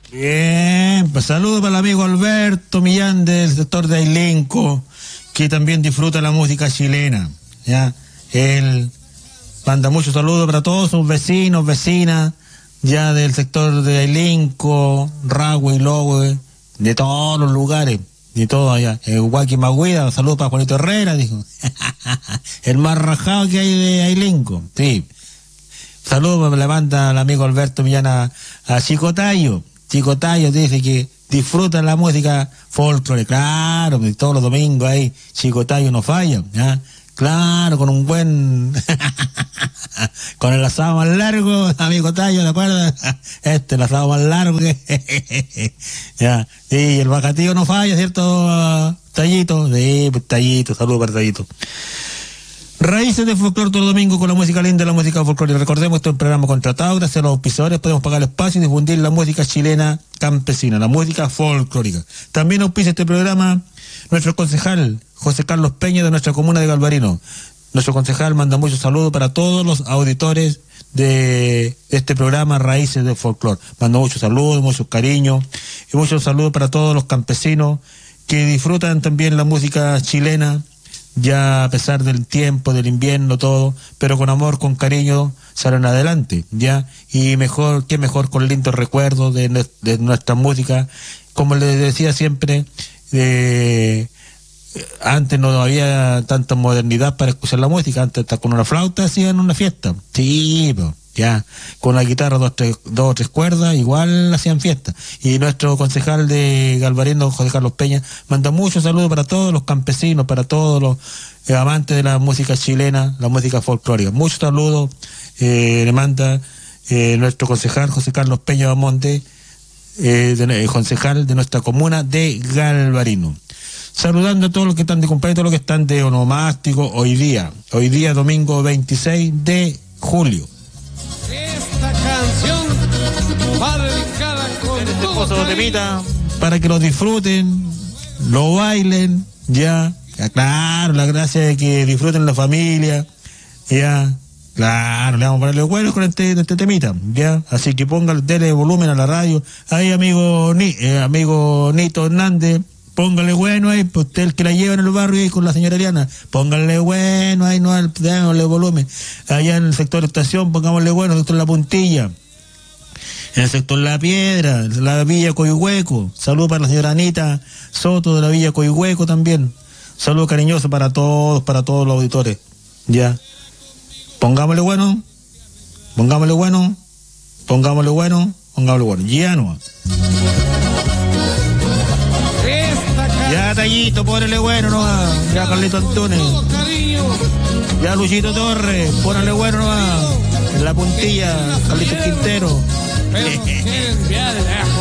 Bien, pues saludos para el amigo Alberto Millán del sector de Ailenco, que también disfruta la música chilena, ¿ya? Él manda muchos saludos para todos sus vecinos, vecinas, ya del sector de Ailenco, Rahue, Lowe, de todos los lugares, de todo allá. Huaki Maguida, saludos para Juanito Herrera, dijo. El más rajado que hay de Ailenco, sí. Saludos le manda al amigo Alberto Millán a Chico Tayo. Chico Tayo dice que disfruta la música folclore, claro, todos los domingos ahí Chico Tayo no falla, ¿ya? Claro, con un buen con el asado más largo, amigo Tayo, ¿te acuerdas? El asado más largo que ya, sí, el bacatillo no falla, ¿cierto, Tallito? Sí, pues Tallito, saludos para Tallito. Raíces de folclore todo el domingo con la música linda, la música folclore. Recordemos, esto es un programa contratado, gracias a los auspiciadores podemos pagar el espacio y difundir la música chilena campesina, la música folclórica. También auspicia este programa nuestro concejal José Carlos Peña de nuestra comuna de Galvarino. Nuestro concejal manda muchos saludos para todos los auditores de este programa Raíces de Folclore. Manda muchos saludos, muchos cariños y muchos saludos para todos los campesinos que disfrutan también la música chilena, ya a pesar del tiempo, del invierno, todo, pero con amor, con cariño, salen adelante, ya, y mejor, qué mejor con lindos recuerdos de nuestra música. Como les decía siempre, antes no había tanta modernidad para escuchar la música, antes hasta con una flauta hacían una fiesta, sí, ya, con la guitarra dos o tres cuerdas, igual hacían fiesta. Y nuestro concejal de Galvarino, José Carlos Peña, manda muchos saludos para todos los campesinos, para todos los amantes de la música chilena, la música folclórica. Muchos saludos le manda nuestro concejal José Carlos Peña Bamonte, concejal de nuestra comuna de Galvarino. Saludando a todos los que están de cumpleaños, todos los que están de onomástico hoy día domingo 26 de julio. Esta canción va dedicada con este hermoso temita para que lo disfruten, lo bailen, ya, claro, la gracia de que disfruten la familia, ya, claro, le vamos a ponerle bueno con este temita, ya, así que dele volumen a la radio, ahí amigo Nito Hernández, póngale bueno ahí, pues usted el que la lleva en el barrio ahí con la señora Eliana, póngale bueno ahí, no, démosle volumen. Allá en el sector estación, pongámosle bueno, sector La Puntilla. En el sector La Piedra, la Villa Coihueco. Saludos para la señora Anita Soto de la Villa Coihueco también. Saludos cariñosos para todos los auditores. Ya. Pongámosle bueno. Ya no. Ya Tallito, ponele bueno nomás. Ya Carlito Antunes. Ya Luchito Torres, ponele bueno nomás. En La Puntilla, Carlito Quintero.